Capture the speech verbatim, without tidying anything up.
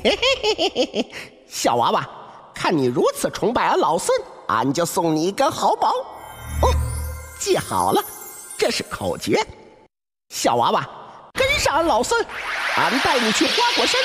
嘿嘿嘿嘿嘿，小娃娃，看你如此崇拜俺老孙，俺就送你一根好宝。哦，记好了，这是口诀。小娃娃，跟上俺老孙，俺带你去花果山